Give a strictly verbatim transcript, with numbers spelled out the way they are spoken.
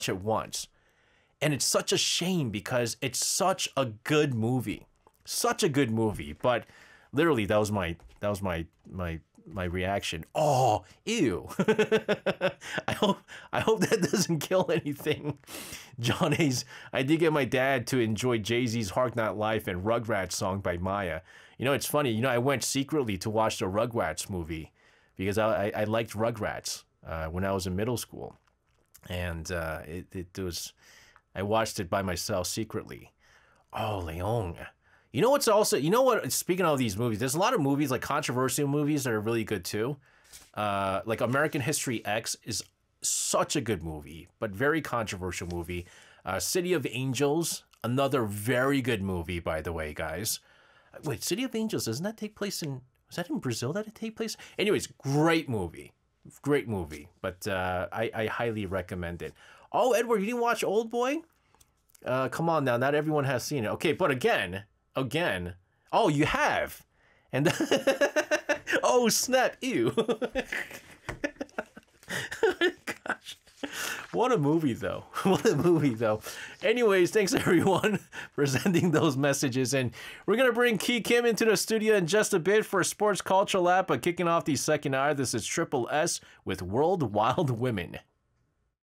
it once. And it's such a shame because it's such a good movie. Such a good movie. But literally that was my that was my my my reaction. Oh, ew. I hope I hope that doesn't kill anything. John A's, I did get my dad to enjoy Jay-Z's Hard Knock Life and Rugrats song by Maya. You know, it's funny. You know, I went secretly to watch the Rugrats movie because I, I, I liked Rugrats uh, when I was in middle school. And uh, it, it was, I watched it by myself secretly. Oh, Leon. You know what's also, you know what, speaking of these movies, there's a lot of movies, like controversial movies that are really good too. Uh, like American History X is such a good movie, but very controversial movie. Uh, City of Angels, another very good movie, by the way, guys. Wait, City of Angels, doesn't that take place in, was that in Brazil that it take place? Anyways, great movie. Great movie, but uh, I, I highly recommend it. Oh, Edward, you didn't watch Old Boy? Uh, come on now, not everyone has seen it. Okay, but again, again, oh, you have. And oh, snap, ew. Gosh. What a movie, though. What a movie, though. Anyways, thanks, everyone, for sending those messages. And we're going to bring Ki Kim into the studio in just a bit for Sports Culture Lab. But kicking off the second hour, this is Triple S with World Wild Women.